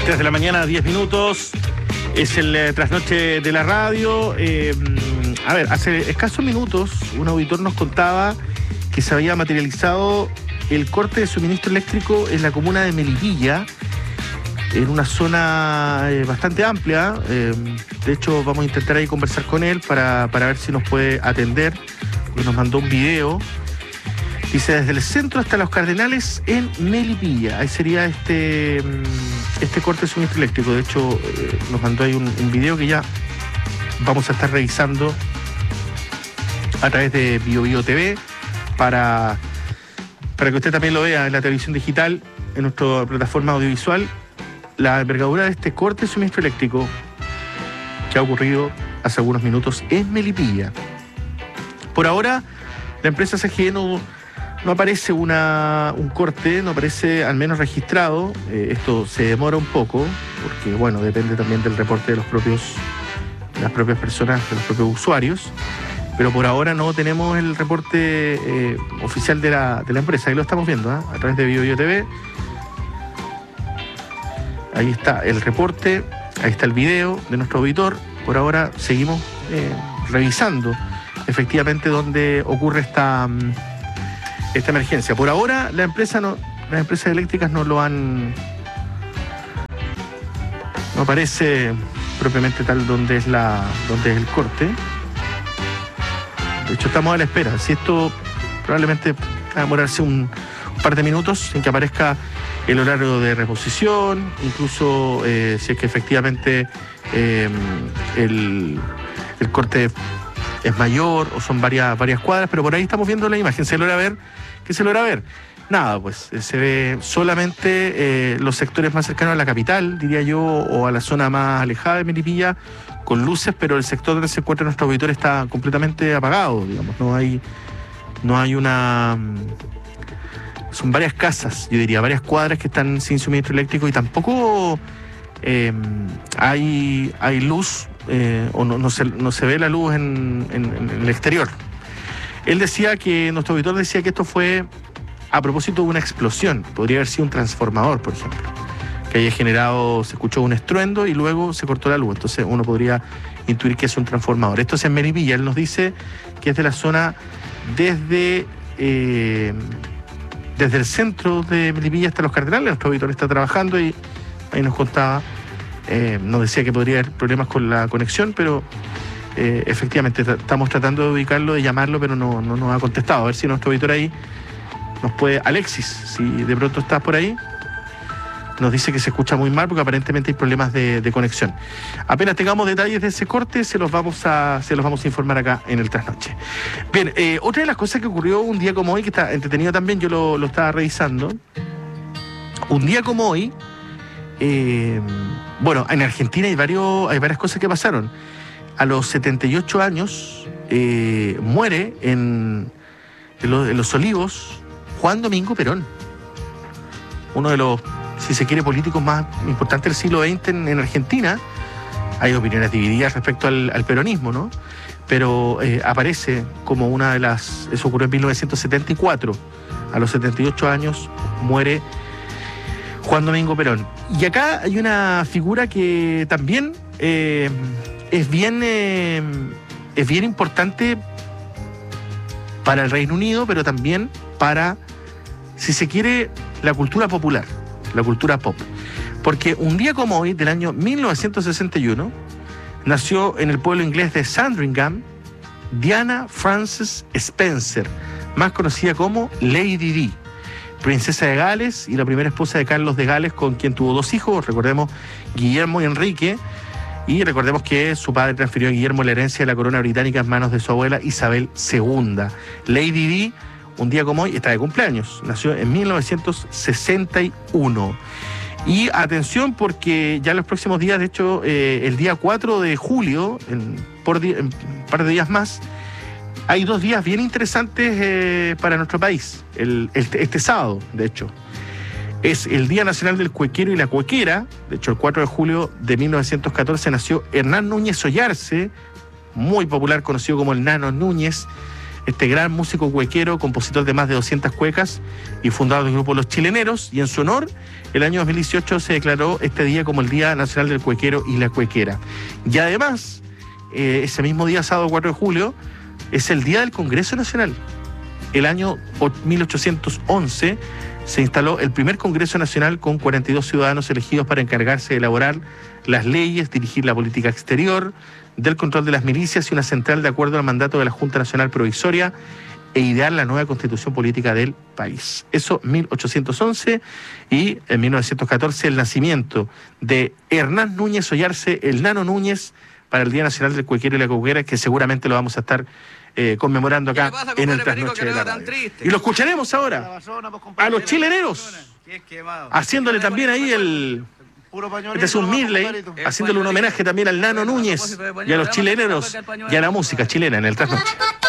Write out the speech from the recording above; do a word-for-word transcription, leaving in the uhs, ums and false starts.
tres de la mañana, diez minutos. Es el eh, trasnoche de la radio. Eh, a ver, hace escasos minutos un auditor nos contaba que se había materializado el corte de suministro eléctrico en la comuna de Melipilla, en una zona eh, bastante amplia. Eh, de hecho, vamos a intentar ahí conversar con él para, para ver si nos puede atender, porque nos mandó un video. Dice, desde el centro hasta Los Cardenales en Melipilla. Ahí sería este, este corte de suministro eléctrico. De hecho, eh, nos mandó ahí un, un video que ya vamos a estar revisando a través de Bio Bio T V para, para que usted también lo vea en la televisión digital, en nuestra plataforma audiovisual, la envergadura de este corte de suministro eléctrico que ha ocurrido hace algunos minutos en Melipilla. Por ahora, la empresa C G E no... No aparece una, un corte, no aparece al menos registrado. Eh, esto se demora un poco, porque bueno, depende también del reporte de los propios, de las propias personas, de los propios usuarios. Pero por ahora no tenemos el reporte eh, oficial de la, de la empresa. Ahí lo estamos viendo, ¿eh? A través de Bio Bio T V. Ahí está el reporte, ahí está el video de nuestro auditor. Por ahora seguimos eh, revisando efectivamente dónde ocurre esta... esta emergencia. Por ahora la empresa no, las empresas eléctricas no lo han, no aparece propiamente tal donde es la, donde es el corte. De hecho, estamos a la espera. Si esto probablemente va a demorarse un, un par de minutos en que aparezca el horario de reposición, incluso eh, si es que efectivamente eh, el, el corte es mayor o son varias, varias cuadras, pero por ahí estamos viendo la imagen. ¿Se logra ver? ¿Qué se logra ver? Nada, pues se ve solamente eh, los sectores más cercanos a la capital, diría yo, o a la zona más alejada de Melipilla, con luces, pero el sector donde se encuentra nuestro auditor está completamente apagado, digamos. No hay, no hay una... Son varias casas, yo diría, varias cuadras que están sin suministro eléctrico y tampoco eh, hay, hay luz. Eh, o no, no, se, no se ve la luz en, en, en el exterior. Él decía que, nuestro auditor decía que esto fue a propósito de una explosión. Podría haber sido un transformador, por ejemplo, que haya generado, se escuchó un estruendo y luego se cortó la luz. Entonces uno podría intuir que es un transformador. Esto es en Melipilla. Él nos dice que es de la zona desde eh, desde el centro de Melipilla hasta Los Cardenales. Nuestro auditor está trabajando y ahí nos contaba. Eh, nos decía que podría haber problemas con la conexión, pero eh, efectivamente t- estamos tratando de ubicarlo, de llamarlo, pero no, no nos ha contestado. A ver si nuestro auditor ahí nos puede... Alexis, si de pronto estás por ahí, nos dice que se escucha muy mal porque aparentemente hay problemas de, de conexión. Apenas tengamos detalles de ese corte, se los vamos a, se los vamos a informar acá en el Trasnoche. Bien, eh, otra de las cosas que ocurrió un día como hoy, que está entretenido también, yo lo, lo estaba revisando. Un día como hoy, Eh, bueno, en Argentina hay, varios, hay varias cosas que pasaron. A los setenta y ocho años eh, muere en, en, los, en Los Olivos Juan Domingo Perón, uno de los, si se quiere, políticos más importantes del siglo veinte en, en Argentina. Hay opiniones divididas respecto al, al peronismo, ¿no? Pero eh, aparece como una de las... Eso ocurrió en mil novecientos setenta y cuatro. A los setenta y ocho años muere Juan Domingo Perón. Y acá hay una figura que también eh, es bien eh, es bien importante para el Reino Unido, pero también para, si se quiere, la cultura popular, la cultura pop. Porque un día como hoy, del año mil novecientos sesenta y uno, nació en el pueblo inglés de Sandringham Diana Frances Spencer, más conocida como Lady Di, princesa de Gales y la primera esposa de Carlos de Gales, con quien tuvo dos hijos, recordemos, Guillermo y Enrique, y recordemos que su padre transfirió a Guillermo la herencia de la corona británica en manos de su abuela Isabel segunda. Lady Di, un día como hoy, está de cumpleaños, nació en mil novecientos sesenta y uno. Y atención, porque ya en los próximos días, de hecho, eh, el día cuatro de julio, en, por di- en un par de días más, hay dos días bien interesantes eh, para nuestro país. El, el, este sábado, de hecho, es el Día Nacional del Cuequero y la Cuequera. De hecho, el cuatro de julio de mil novecientos catorce nació Hernán Núñez Ollarse, muy popular, conocido como el Nano Núñez, este gran músico cuequero, compositor de más de doscientas cuecas y fundador del grupo Los Chileneros, y en su honor, el año dos mil dieciocho se declaró este día como el Día Nacional del Cuequero y la Cuequera. Y además, eh, ese mismo día, sábado cuatro de julio, es el Día del Congreso Nacional. El año mil ochocientos once se instaló el primer Congreso Nacional con cuarenta y dos ciudadanos elegidos para encargarse de elaborar las leyes, dirigir la política exterior, del control de las milicias y una central de acuerdo al mandato de la Junta Nacional Provisoria e idear la nueva constitución política del país. Eso mil ochocientos once, y en mil novecientos catorce el nacimiento de Hernán Núñez Ollarse, el Nano Núñez, para el Día Nacional del Cuequero y la Cuequera, que seguramente lo vamos a estar eh, conmemorando acá en el Trasnoche de la Radio. Y lo escucharemos ahora a los chileneros, haciéndole también ahí el... Este es un Mirley, haciéndole un homenaje también al Nano Núñez y a los chileneros y a la música chilena en el Trasnoche.